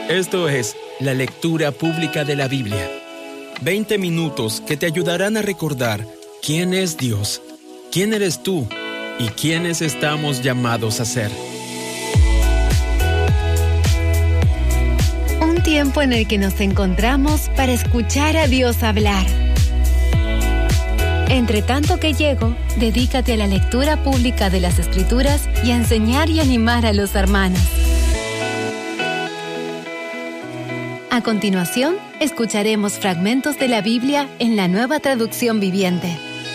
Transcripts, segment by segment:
Esto es la lectura pública de la Biblia. 20 minutos que te ayudarán a recordar quién es Dios, quién eres tú y quiénes estamos llamados a ser. Un tiempo en el que nos encontramos para escuchar a Dios hablar. Entre tanto que llego, dedícate a la lectura pública de las Escrituras y a enseñar y animar a los hermanos. A continuación, escucharemos fragmentos de la Biblia en la Nueva Traducción Viviente.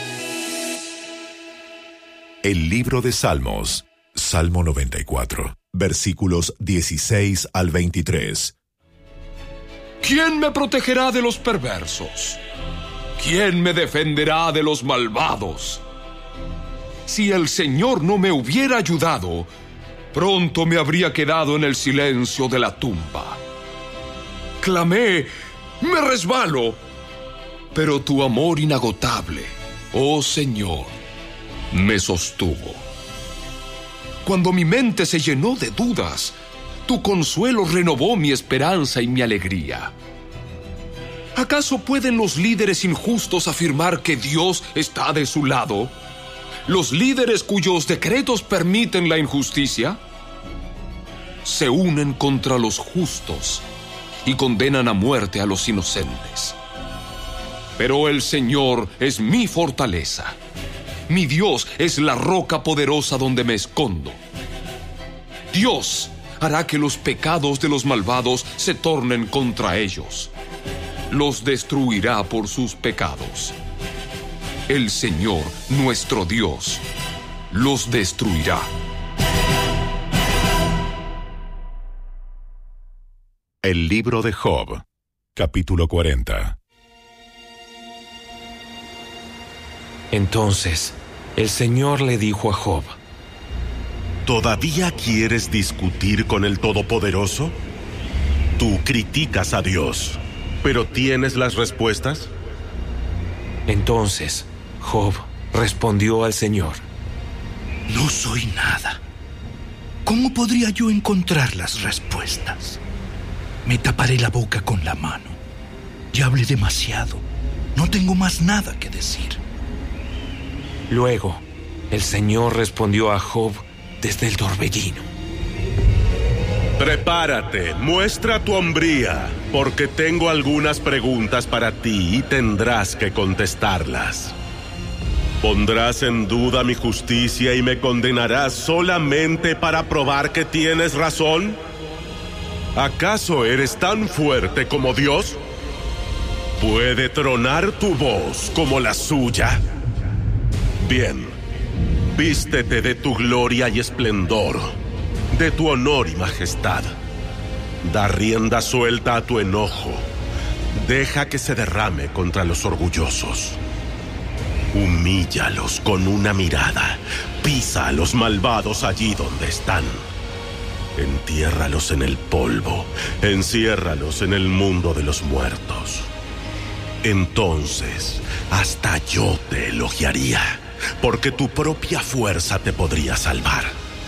El libro de Salmos, Salmo 94, versículos 16 al 23. ¿Quién me protegerá de los perversos? ¿Quién me defenderá de los malvados? Si el Señor no me hubiera ayudado, pronto me habría quedado en el silencio de la tumba. Clamé, me resbalo, pero tu amor inagotable, oh Señor, me sostuvo. Cuando mi mente se llenó de dudas, tu consuelo renovó mi esperanza y mi alegría. ¿Acaso pueden los líderes injustos afirmar que Dios está de su lado? ¿Los líderes cuyos decretos permiten la injusticia? Se unen contra los justos y condenan a muerte a los inocentes. Pero el Señor es mi fortaleza. Mi Dios es la roca poderosa donde me escondo. Dios hará que los pecados de los malvados se tornen contra ellos. Los destruirá por sus pecados. El Señor, nuestro Dios, los destruirá. El libro de Job, capítulo 40. Entonces, el Señor le dijo a Job: ¿Todavía quieres discutir con el Todopoderoso? Tú criticas a Dios, ¿pero tienes las respuestas? Entonces, Job respondió al Señor: No soy nada. ¿Cómo podría yo encontrar las respuestas? Me taparé la boca con la mano. Ya hablé demasiado. No tengo más nada que decir. Luego, el Señor respondió a Job desde el torbellino: Prepárate, muestra tu hombría, porque tengo algunas preguntas para ti y tendrás que contestarlas. ¿Pondrás en duda mi justicia y me condenarás solamente para probar que tienes razón? ¿Acaso eres tan fuerte como Dios? ¿Puede tronar tu voz como la suya? Bien, vístete de tu gloria y esplendor, de tu honor y majestad. Da rienda suelta a tu enojo. Deja que se derrame contra los orgullosos. Humíllalos con una mirada. Pisa a los malvados allí donde están. Entiérralos en el polvo. Enciérralos en el mundo de los muertos. Entonces, hasta yo te elogiaría, porque tu propia fuerza te podría salvar.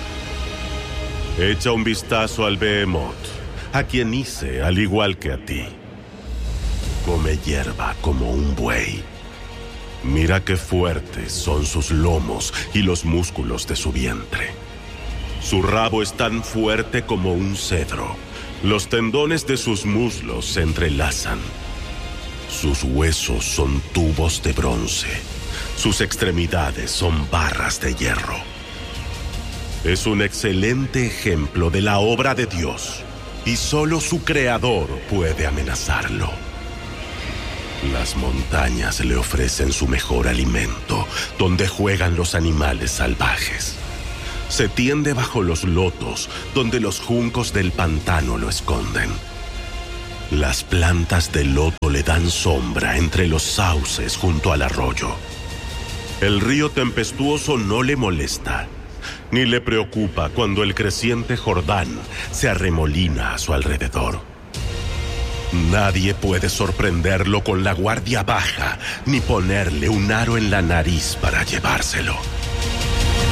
Echa un vistazo al Behemoth, a quien hice al igual que a ti. Come hierba como un buey. Mira qué fuertes son sus lomos y los músculos de su vientre. Su rabo es tan fuerte como un cedro. Los tendones de sus muslos se entrelazan. Sus huesos son tubos de bronce. Sus extremidades son barras de hierro. Es un excelente ejemplo de la obra de Dios, y solo su creador puede amenazarlo. Las montañas le ofrecen su mejor alimento, donde juegan los animales salvajes. Se tiende bajo los lotos, donde los juncos del pantano lo esconden. Las plantas de loto le dan sombra entre los sauces junto al arroyo. El río tempestuoso no le molesta, ni le preocupa cuando el creciente Jordán se arremolina a su alrededor. Nadie puede sorprenderlo con la guardia baja, ni ponerle un aro en la nariz para llevárselo.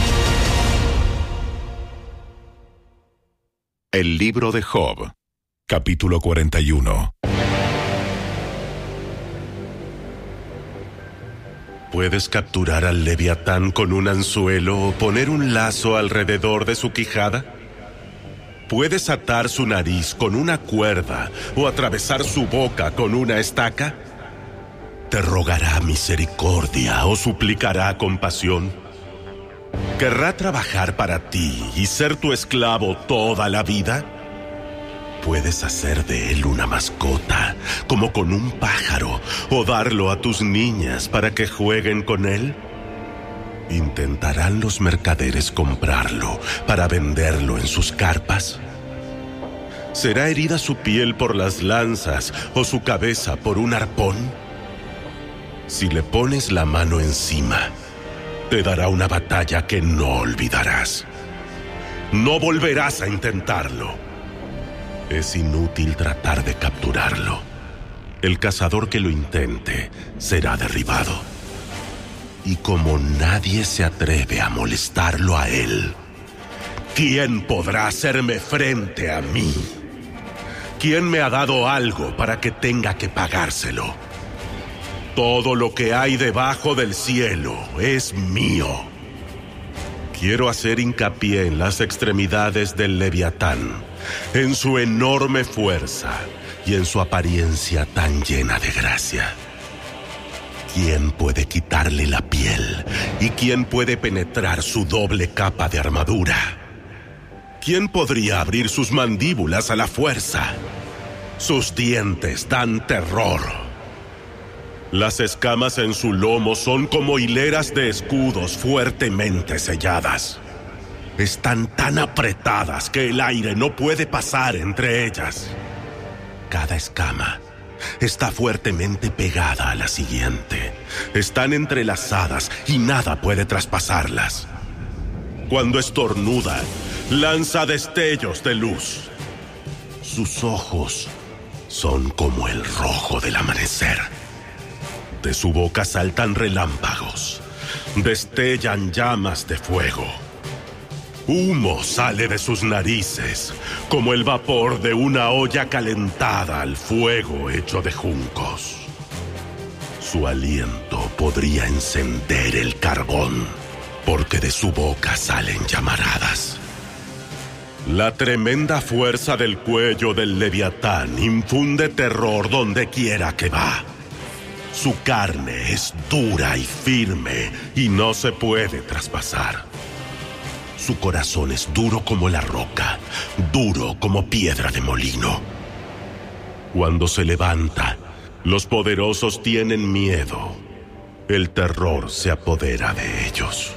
El libro de Job, capítulo 41. ¿Puedes capturar al Leviatán con un anzuelo o poner un lazo alrededor de su quijada? ¿Puedes atar su nariz con una cuerda o atravesar su boca con una estaca? ¿Te rogará misericordia o suplicará compasión? ¿Querrá trabajar para ti y ser tu esclavo toda la vida? ¿Puedes hacer de él una mascota, como con un pájaro, o darlo a tus niñas para que jueguen con él? ¿Intentarán los mercaderes comprarlo para venderlo en sus carpas? ¿Será herida su piel por las lanzas o su cabeza por un arpón? Si le pones la mano encima, te dará una batalla que no olvidarás. No volverás a intentarlo. Es inútil tratar de capturarlo. El cazador que lo intente será derribado. Y como nadie se atreve a molestarlo a él, ¿quién podrá hacerme frente a mí? ¿Quién me ha dado algo para que tenga que pagárselo? Todo lo que hay debajo del cielo es mío. Quiero hacer hincapié en las extremidades del Leviatán, en su enorme fuerza y en su apariencia tan llena de gracia. ¿Quién puede quitarle la piel y quién puede penetrar su doble capa de armadura? ¿Quién podría abrir sus mandíbulas a la fuerza? Sus dientes dan terror. Las escamas en su lomo son como hileras de escudos fuertemente selladas. Están tan apretadas que el aire no puede pasar entre ellas. Cada escama está fuertemente pegada a la siguiente. Están entrelazadas y nada puede traspasarlas. Cuando estornuda, lanza destellos de luz. Sus ojos son como el rojo del amanecer. De su boca saltan relámpagos, destellan llamas de fuego. Humo sale de sus narices, como el vapor de una olla calentada al fuego hecho de juncos. Su aliento podría encender el carbón, porque de su boca salen llamaradas. La tremenda fuerza del cuello del Leviatán infunde terror donde quiera que va. Su carne es dura y firme y no se puede traspasar. Su corazón es duro como la roca, duro como piedra de molino. Cuando se levanta, los poderosos tienen miedo. El terror se apodera de ellos.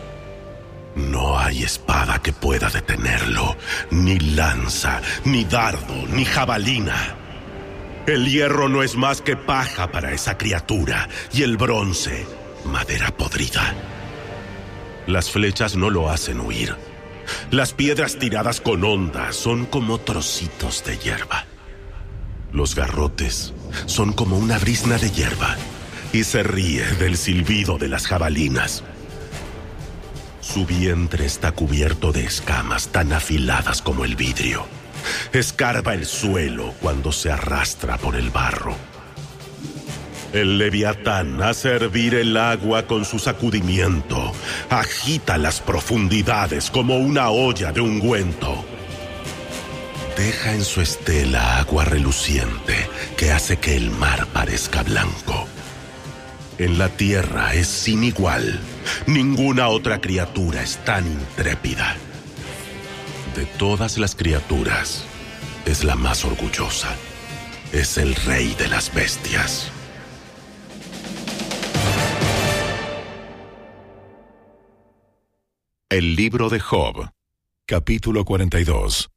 No hay espada que pueda detenerlo, ni lanza, ni dardo, ni jabalina. El hierro no es más que paja para esa criatura, y el bronce, madera podrida. Las flechas no lo hacen huir. Las piedras tiradas con honda son como trocitos de hierba. Los garrotes son como una brizna de hierba, y se ríe del silbido de las jabalinas. Su vientre está cubierto de escamas tan afiladas como el vidrio. Escarba el suelo cuando se arrastra por el barro. El Leviatán hace hervir el agua con su sacudimiento. Agita las profundidades como una olla de ungüento. Deja en su estela agua reluciente que hace que el mar parezca blanco. En la tierra es sin igual. Ninguna otra criatura es tan intrépida. De todas las criaturas, es la más orgullosa. Es el rey de las bestias. El libro de Job, capítulo 42.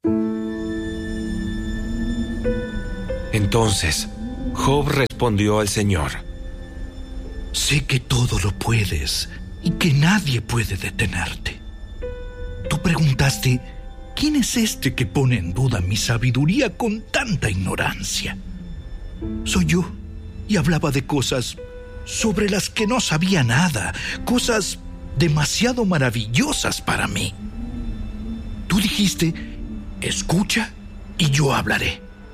Entonces, Job respondió al Señor: Sé que todo lo puedes y que nadie puede detenerte. Tú preguntaste: ¿quién es este que pone en duda mi sabiduría con tanta ignorancia? Soy yo, y hablaba de cosas sobre las que no sabía nada, cosas demasiado maravillosas para mí. Tú dijiste: escucha y yo hablaré.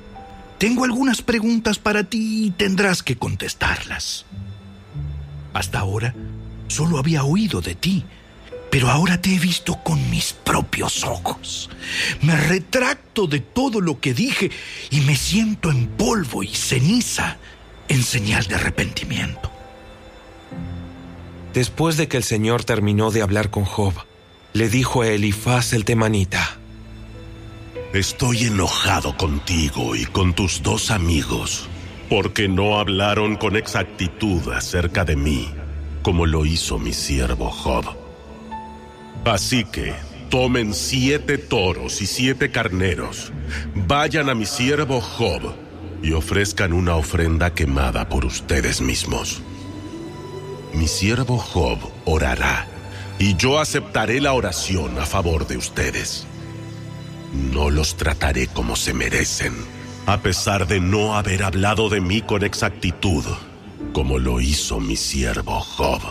tengo algunas preguntas para ti y tendrás que contestarlas. Hasta ahora solo había oído de ti, pero ahora te he visto con mis propios ojos. Me retracto de todo lo que dije y me siento en polvo y ceniza en señal de arrepentimiento. Después de que el Señor terminó de hablar con Job, le dijo a Elifaz el temanita: Estoy enojado contigo y con tus 2 amigos, porque no hablaron con exactitud acerca de mí, como lo hizo mi siervo Job. Así que tomen 7 toros y 7 carneros, vayan a mi siervo Job y ofrezcan una ofrenda quemada por ustedes mismos. Mi siervo Job orará, y yo aceptaré la oración a favor de ustedes. No los trataré como se merecen, a pesar de no haber hablado de mí con exactitud, como lo hizo mi siervo Job.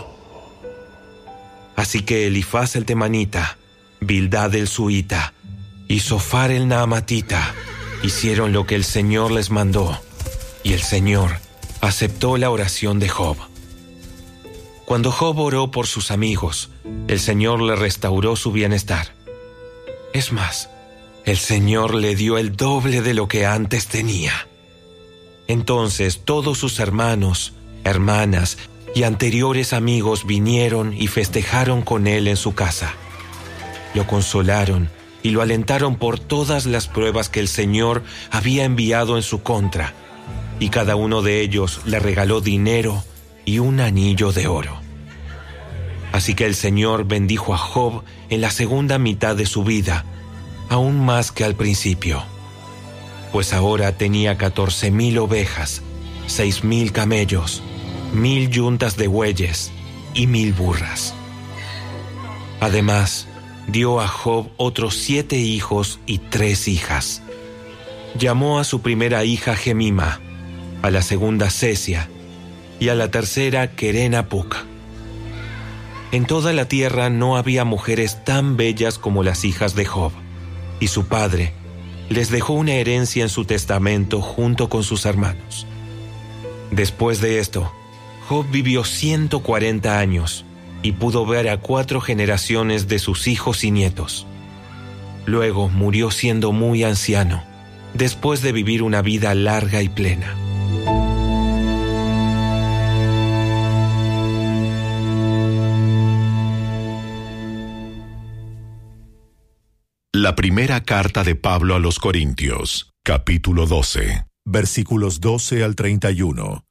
Así que Elifaz el temanita, Bildad el suita y Zofar el naamatita hicieron lo que el Señor les mandó, y el Señor aceptó la oración de Job. Cuando Job oró por sus amigos, el Señor le restauró su bienestar. Es más, el Señor le dio el doble de lo que antes tenía. Entonces todos sus hermanos, hermanas y anteriores amigos vinieron y festejaron con él en su casa. Lo consolaron y lo alentaron por todas las pruebas que el Señor había enviado en su contra, y cada uno de ellos le regaló dinero y un anillo de oro. Así que el Señor bendijo a Job en la segunda mitad de su vida, aún más que al principio, pues ahora tenía 14,000 ovejas, 6,000 camellos, 1,000 yuntas de bueyes y 1,000 burras. Además, dio a Job otros 7 hijos y 3 hijas. Llamó a su primera hija Gemima, a la segunda Cesia y a la tercera Queren-Apuc. En toda la tierra no había mujeres tan bellas como las hijas de Job, y su padre les dejó una herencia en su testamento junto con sus hermanos. Después de esto, Job vivió 140 años y pudo ver a 4 generaciones de sus hijos y nietos. Luego murió siendo muy anciano, después de vivir una vida larga y plena. La primera carta de Pablo a los Corintios, capítulo 12, versículos 12 al 31.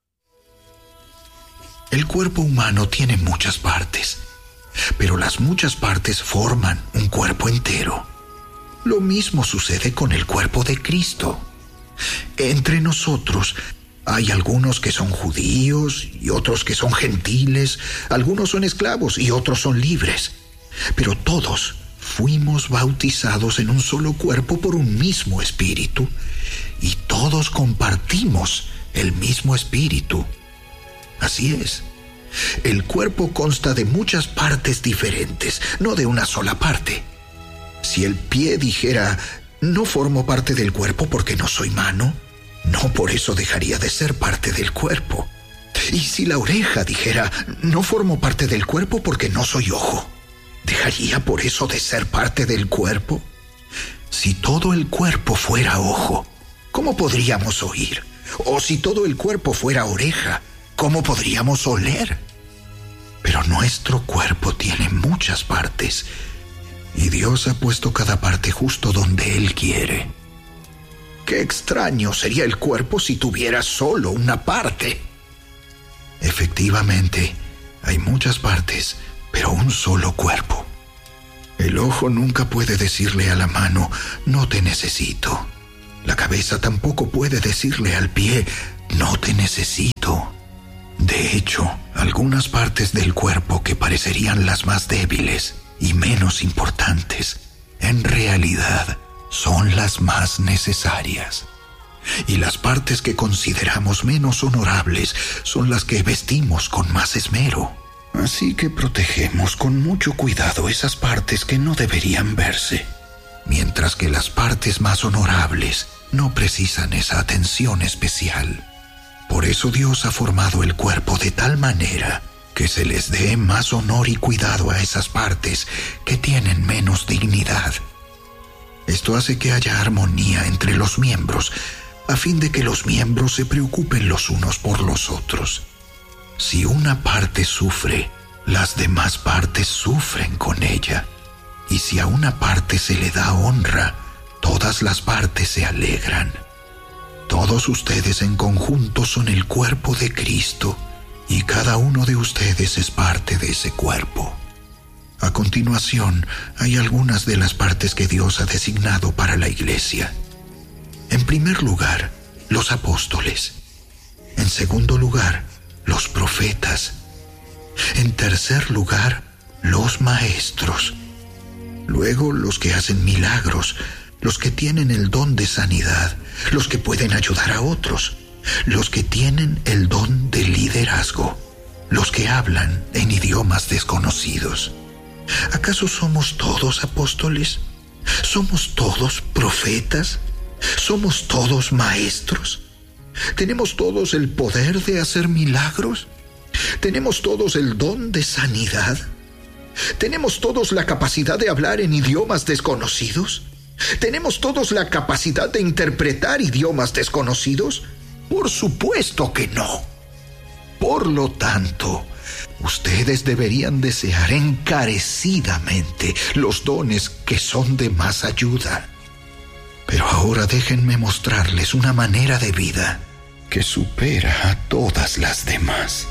El cuerpo humano tiene muchas partes, pero las muchas partes forman un cuerpo entero. Lo mismo sucede con el cuerpo de Cristo. Entre nosotros hay algunos que son judíos y otros que son gentiles, algunos son esclavos y otros son libres, pero todos fuimos bautizados en un solo cuerpo por un mismo espíritu, y todos compartimos el mismo espíritu. Así es. El cuerpo consta de muchas partes diferentes, no de una sola parte. Si el pie dijera, no formo parte del cuerpo porque no soy mano, no por eso dejaría de ser parte del cuerpo. Y si la oreja dijera, no formo parte del cuerpo porque no soy ojo, ¿dejaría por eso de ser parte del cuerpo? Si todo el cuerpo fuera ojo, ¿cómo podríamos oír? O si todo el cuerpo fuera oreja, ¿cómo podríamos oler? Pero nuestro cuerpo tiene muchas partes, y Dios ha puesto cada parte justo donde Él quiere. Qué extraño sería el cuerpo si tuviera solo una parte. Efectivamente, hay muchas partes, pero un solo cuerpo. El ojo nunca puede decirle a la mano, no te necesito. La cabeza tampoco puede decirle al pie, no te necesito. De hecho, algunas partes del cuerpo que parecerían las más débiles y menos importantes, en realidad son las más necesarias. Y las partes que consideramos menos honorables son las que vestimos con más esmero. Así que protegemos con mucho cuidado esas partes que no deberían verse. mientras que las partes más honorables no precisan esa atención especial. Por eso Dios ha formado el cuerpo de tal manera que se les dé más honor y cuidado a esas partes que tienen menos dignidad. Esto hace que haya armonía entre los miembros, a fin de que los miembros se preocupen los unos por los otros. Si una parte sufre, las demás partes sufren con ella. Y si a una parte se le da honra, todas las partes se alegran. Todos ustedes en conjunto son el cuerpo de Cristo, y cada uno de ustedes es parte de ese cuerpo. A continuación, hay algunas de las partes que Dios ha designado para la iglesia. En primer lugar, los apóstoles. En segundo lugar, los profetas. En tercer lugar, los maestros. Luego, los que hacen milagros, los que tienen el don de sanidad, los que pueden ayudar a otros, los que tienen el don de liderazgo, los que hablan en idiomas desconocidos. ¿Acaso somos todos apóstoles? ¿Somos todos profetas? ¿Somos todos maestros? ¿Tenemos todos el poder de hacer milagros? ¿Tenemos todos el don de sanidad? ¿Tenemos todos la capacidad de hablar en idiomas desconocidos? ¿Tenemos todos la capacidad de interpretar idiomas desconocidos? Por supuesto que no. Por lo tanto, ustedes deberían desear encarecidamente los dones que son de más ayuda. Pero ahora déjenme mostrarles una manera de vida que supera a todas las demás.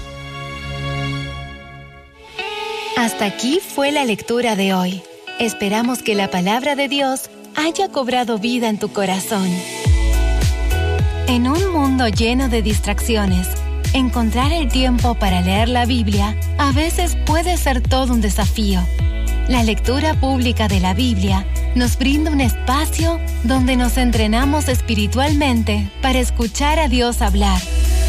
Hasta aquí fue la lectura de hoy. Esperamos que la palabra de Dios haya cobrado vida en tu corazón. En un mundo lleno de distracciones, encontrar el tiempo para leer la Biblia a veces puede ser todo un desafío. La lectura pública de la Biblia nos brinda un espacio donde nos entrenamos espiritualmente para escuchar a Dios hablar.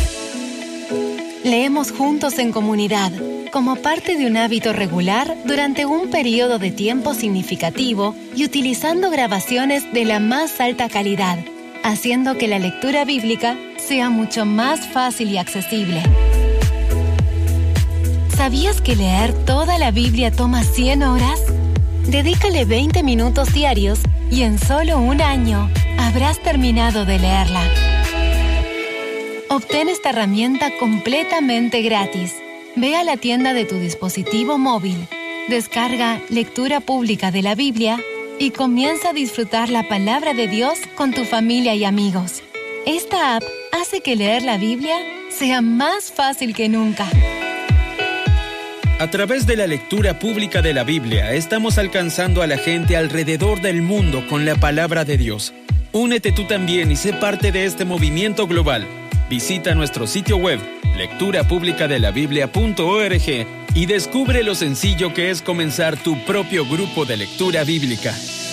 Leemos juntos en comunidad, como parte de un hábito regular durante un periodo de tiempo significativo y utilizando grabaciones de la más alta calidad, haciendo que la lectura bíblica sea mucho más fácil y accesible. ¿Sabías que leer toda la Biblia toma 100 horas? Dedícale 20 minutos diarios y en solo un año habrás terminado de leerla. Obtén esta herramienta completamente gratis. Ve a la tienda de tu dispositivo móvil, descarga Lectura Pública de la Biblia y comienza a disfrutar la palabra de Dios con tu familia y amigos. Esta app hace que leer la Biblia sea más fácil que nunca. A través de la lectura pública de la Biblia, estamos alcanzando a la gente alrededor del mundo con la palabra de Dios. Únete tú también y sé parte de este movimiento global. Visita nuestro sitio web, lecturapublicadelabiblia.org, y descubre lo sencillo que es comenzar tu propio grupo de lectura bíblica.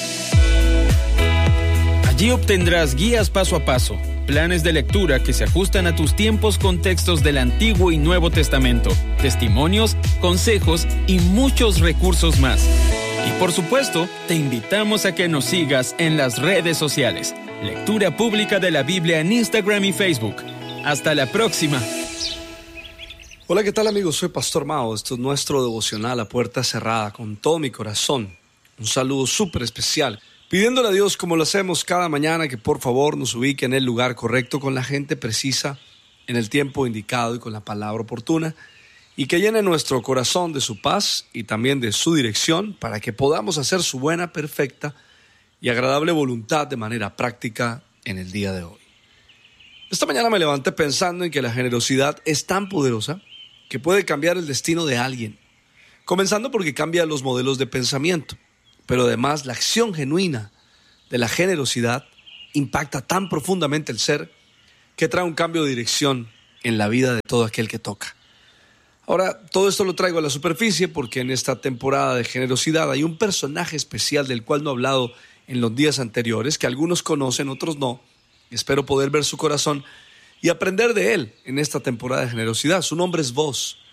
Allí obtendrás guías paso a paso, planes de lectura que se ajustan a tus tiempos con textos del Antiguo y Nuevo Testamento, testimonios, consejos y muchos recursos más. Y por supuesto, te invitamos a que nos sigas en las redes sociales. Lectura Pública de la Biblia en Instagram y Facebook. Hasta la próxima. Hola, ¿qué tal amigos? Soy Pastor Mao. Esto es nuestro devocional a puerta cerrada con todo mi corazón. Un saludo súper especial, pidiéndole a Dios, como lo hacemos cada mañana, que por favor nos ubique en el lugar correcto con la gente precisa, en el tiempo indicado y con la palabra oportuna, y que llene nuestro corazón de su paz y también de su dirección para que podamos hacer su buena, perfecta y agradable voluntad de manera práctica en el día de hoy. Esta mañana me levanté pensando en que la generosidad es tan poderosa que puede cambiar el destino de alguien, comenzando porque cambia los modelos de pensamiento, pero además la acción genuina de la generosidad impacta tan profundamente el ser que trae un cambio de dirección en la vida de todo aquel que toca. Ahora, todo esto lo traigo a la superficie porque en esta temporada de generosidad hay un personaje especial del cual no he hablado en los días anteriores, que algunos conocen, otros no. Espero poder ver su corazón y aprender de él en esta temporada de generosidad. Su nombre es Vos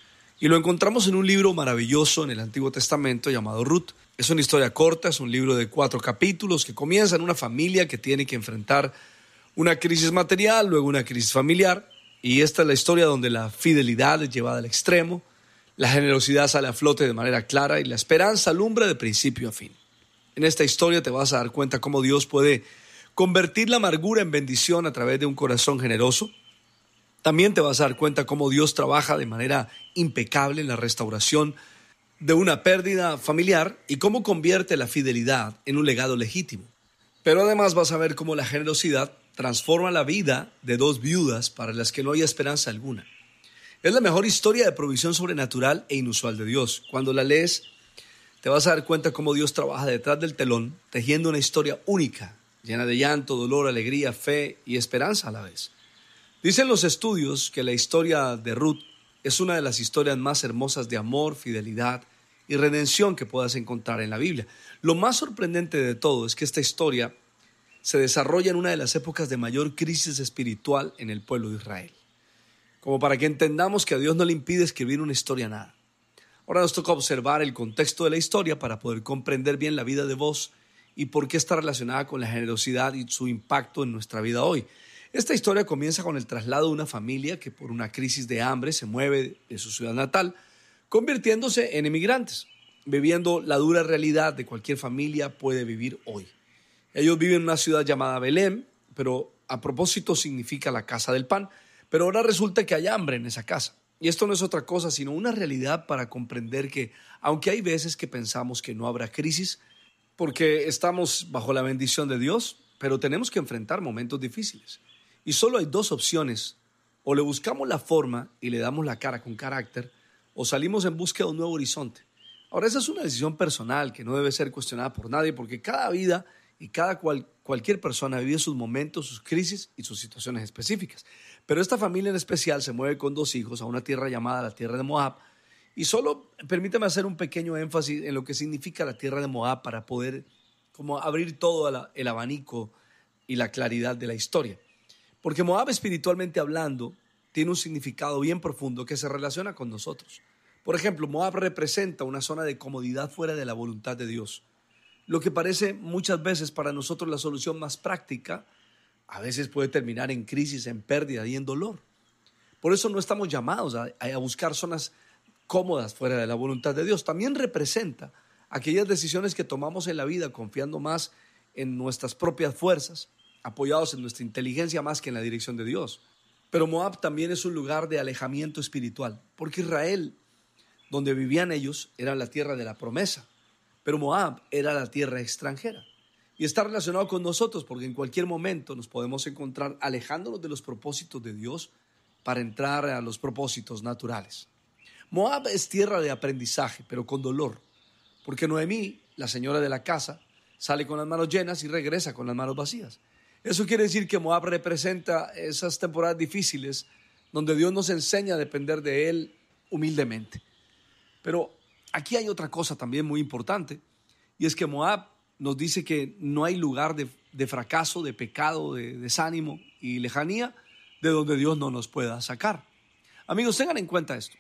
Y lo encontramos en un libro maravilloso en el Antiguo Testamento llamado Ruth. Es una historia corta, es un libro de 4 capítulos que comienza en una familia que tiene que enfrentar una crisis material, luego una crisis familiar. Y esta es la historia donde la fidelidad es llevada al extremo, la generosidad sale a flote de manera clara y la esperanza alumbra de principio a fin. En esta historia te vas a dar cuenta cómo Dios puede convertir la amargura en bendición a través de un corazón generoso. También te vas a dar cuenta cómo Dios trabaja de manera impecable en la restauración de una pérdida familiar y cómo convierte la fidelidad en un legado legítimo. Pero además vas a ver cómo la generosidad transforma la vida de 2 viudas para las que no hay esperanza alguna. Es la mejor historia de provisión sobrenatural e inusual de Dios. Cuando la lees, te vas a dar cuenta cómo Dios trabaja detrás del telón, tejiendo una historia única, llena de llanto, dolor, alegría, fe y esperanza a la vez. Dicen los estudios que la historia de Ruth es una de las historias más hermosas de amor, fidelidad y redención que puedas encontrar en la Biblia. Lo más sorprendente de todo es que esta historia se desarrolla en una de las épocas de mayor crisis espiritual en el pueblo de Israel. Como para que entendamos que a Dios no le impide escribir una historia nada. Ahora nos toca observar el contexto de la historia para poder comprender bien la vida de Boaz y por qué está relacionada con la generosidad y su impacto en nuestra vida hoy. Esta historia comienza con el traslado de una familia que por una crisis de hambre se mueve de su ciudad natal, convirtiéndose en emigrantes, viviendo la dura realidad de cualquier familia puede vivir hoy. Ellos viven en una ciudad llamada Belén, pero a propósito significa la casa del pan, pero ahora resulta que hay hambre en esa casa. Y esto no es otra cosa sino una realidad para comprender que, aunque hay veces que pensamos que no habrá crisis, porque estamos bajo la bendición de Dios, pero tenemos que enfrentar momentos difíciles. Y solo hay 2 opciones: o le buscamos la forma y le damos la cara con carácter, o salimos en búsqueda de un nuevo horizonte. Ahora, esa es una decisión personal que no debe ser cuestionada por nadie, porque cada vida y cualquier persona vive sus momentos, sus crisis y sus situaciones específicas. Pero esta familia en especial se mueve con 2 hijos a una tierra llamada la tierra de Moab. Y solo permítame hacer un pequeño énfasis en lo que significa la tierra de Moab para poder como abrir todo el abanico y la claridad de la historia. Porque Moab, espiritualmente hablando, tiene un significado bien profundo que se relaciona con nosotros. Por ejemplo, Moab representa una zona de comodidad fuera de la voluntad de Dios. Lo que parece muchas veces para nosotros la solución más práctica, a veces puede terminar en crisis, en pérdida y en dolor. Por eso no estamos llamados a buscar zonas cómodas fuera de la voluntad de Dios. También representa aquellas decisiones que tomamos en la vida confiando más en nuestras propias fuerzas, apoyados en nuestra inteligencia más que en la dirección de Dios. Pero Moab también es un lugar de alejamiento espiritual, porque Israel, donde vivían ellos, era la tierra de la promesa, pero Moab era la tierra extranjera. Y está relacionado con nosotros porque en cualquier momento nos podemos encontrar alejándonos de los propósitos de Dios para entrar a los propósitos naturales. Moab es tierra de aprendizaje, pero con dolor, porque Noemí, la señora de la casa, sale con las manos llenas y regresa con las manos vacías. Eso quiere decir que Moab representa esas temporadas difíciles donde Dios nos enseña a depender de Él humildemente. Pero aquí hay otra cosa también muy importante, y es que Moab nos dice que no hay lugar de fracaso, de pecado, de desánimo y lejanía de donde Dios no nos pueda sacar. Amigos, tengan en cuenta esto.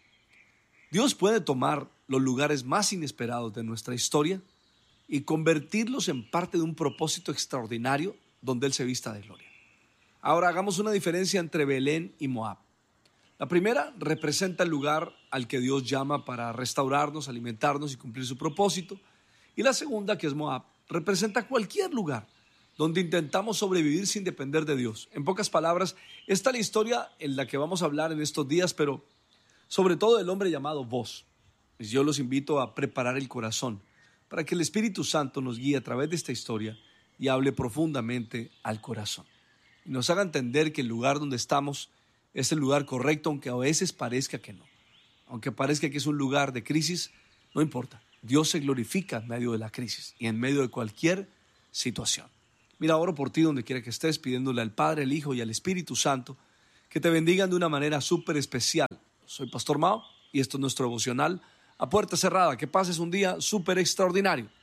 Dios puede tomar los lugares más inesperados de nuestra historia y convertirlos en parte de un propósito extraordinario donde Él se vista de gloria. Ahora hagamos una diferencia entre Belén y Moab. La primera representa el lugar al que Dios llama para restaurarnos, alimentarnos y cumplir su propósito. Y la segunda, que es Moab, representa cualquier lugar donde intentamos sobrevivir sin depender de Dios. En pocas palabras, esta es la historia en la que vamos a hablar en estos días, pero sobre todo del hombre llamado Boaz. Pues yo los invito a preparar el corazón para que el Espíritu Santo nos guíe a través de esta historia y hable profundamente al corazón. Y nos haga entender que el lugar donde estamos es el lugar correcto, aunque a veces parezca que no. Aunque parezca que es un lugar de crisis, no importa. Dios se glorifica en medio de la crisis y en medio de cualquier situación. Mira, oro por ti donde quiera que estés, pidiéndole al Padre, al Hijo y al Espíritu Santo que te bendigan de una manera súper especial. Soy Pastor Mao y esto es nuestro devocional a puerta cerrada. Que pases un día súper extraordinario.